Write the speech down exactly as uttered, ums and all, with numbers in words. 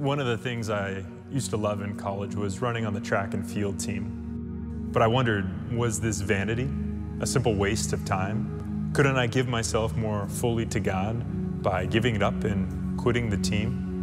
One of the things I used to love in college was running on the track and field team. But I wondered, was this vanity, a simple waste of time? Couldn't I give myself more fully to God by giving it up and quitting the team?